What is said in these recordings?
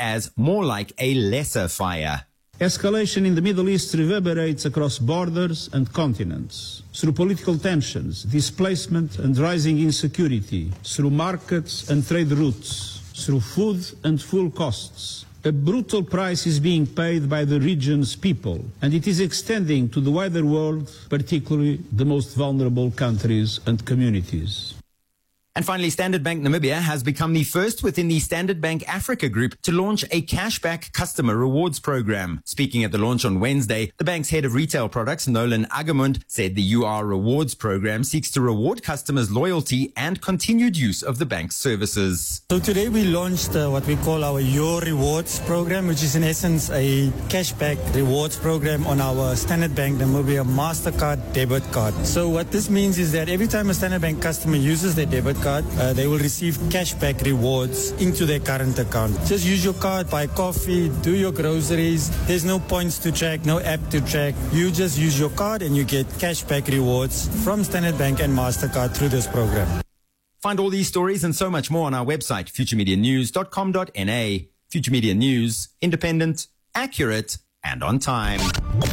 as more like a lesser fire. Escalation in the Middle East reverberates across borders and continents, through political tensions, displacement and rising insecurity, through markets and trade routes, through food and fuel costs. A brutal price is being paid by the region's people, and it is extending to the wider world, particularly the most vulnerable countries and communities. And finally, Standard Bank Namibia has become the first within the Standard Bank Africa Group to launch a cashback customer rewards program. Speaking at the launch on Wednesday, the bank's head of retail products, Nolan Agamund, said the UR Rewards program seeks to reward customers' loyalty and continued use of the bank's services. So today we launched what we call our Your Rewards program, which is in essence a cashback rewards program on our Standard Bank Namibia MasterCard debit card. So what this means is that every time a Standard Bank customer uses their debit card, they will receive cashback rewards into their current account. Just use your card, buy coffee, do your groceries. There's no points to track, no app to track. You just use your card and you get cashback rewards from Standard Bank and MasterCard through this program. Find all these stories and so much more on our website, futuremedianews.com.na. Future Media News, independent, accurate, and on time.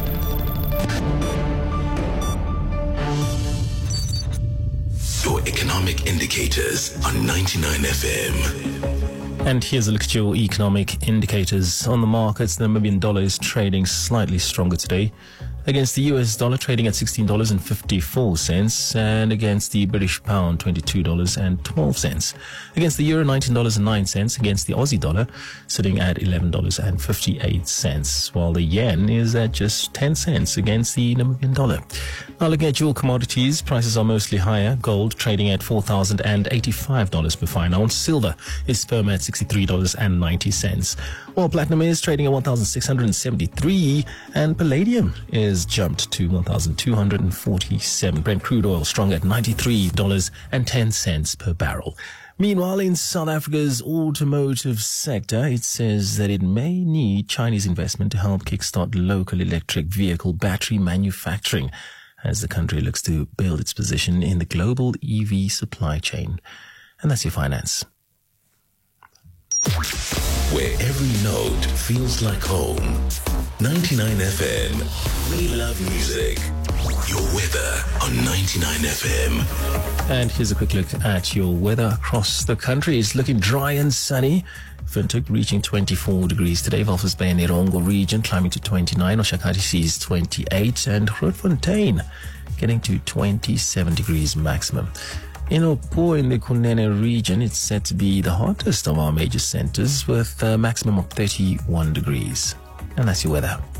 Your economic indicators on 99 FM. And here's a look at your economic indicators. On the markets, the Namibian dollar is trading slightly stronger today against the US dollar, trading at $16.54, and against the British pound, $22.12. Against the euro, $19.09. Against the Aussie dollar, sitting at $11.58, while the yen is at just 10 cents against the Namibian dollar. Now looking at your commodities, prices are mostly higher. Gold trading at $4,085 per fine ounce. Silver is firm at $63.90. While platinum is trading at $1,673, and palladium is jumped to $1,247. Brent crude oil strong at $93.10 per barrel. Meanwhile, in South Africa's automotive sector, it says that it may need Chinese investment to help kickstart local electric vehicle battery manufacturing as the country looks to build its position in the global EV supply chain. And that's your finance. Where every note feels like home. 99 FM. We love music. Your weather on 99 FM. And here's a quick look at your weather across the country. It's looking dry and sunny. Windhoek reaching 24 degrees today. Walvis Bay and Erongo region climbing to 29. Oshakati sees 28. And Grootfontein getting to 27 degrees maximum. In Opo in the Kunene region, it's set to be the hottest of our major centers with a maximum of 31 degrees. And that's your weather.